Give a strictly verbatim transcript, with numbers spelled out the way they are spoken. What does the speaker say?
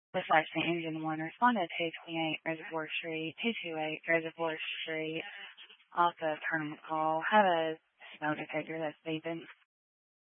Dispatch to Engine one, respond to two twenty-eight Reservoir Street, two twenty-eight Reservoir Street. Also, turn call. Have a smoke detector that's beeping.